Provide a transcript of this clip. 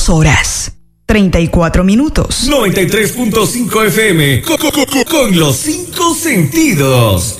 2 horas, 34 minutos. 93.5 FM con los 5 sentidos.